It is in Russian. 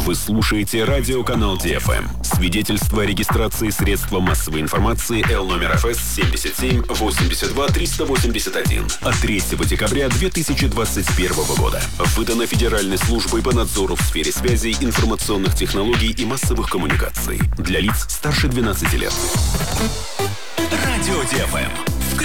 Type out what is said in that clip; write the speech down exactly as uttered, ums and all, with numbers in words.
Вы слушаете радиоканал Ди Эф Эм. Свидетельство о регистрации средства массовой информации Л номер Эф Эс семьдесят семь восемьдесят два триста восемьдесят один от третьего декабря две тысячи двадцать первого года. Выдано Федеральной службой по надзору в сфере связей, информационных технологий и массовых коммуникаций для лиц старше двенадцати лет. Радио Ди Эф Эм.